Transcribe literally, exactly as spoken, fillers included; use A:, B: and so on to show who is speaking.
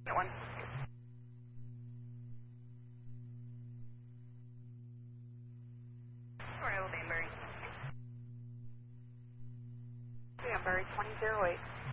A: Get one. Royal Danbury. Danbury twenty oh eight.